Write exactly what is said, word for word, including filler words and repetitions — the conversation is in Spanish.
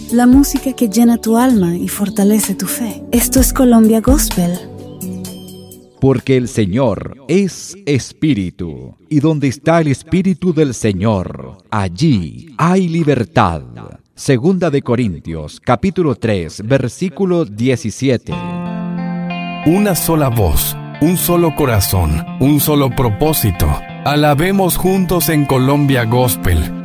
la música que llena tu alma y fortalece tu fe. Esto es Colombia Gospel. Porque el Señor es Espíritu, y donde está el Espíritu del Señor, allí hay libertad. Segunda de Corintios, capítulo tres, versículo diecisiete. Una sola voz, un solo corazón, un solo propósito. Alabemos juntos en Colombia Gospel.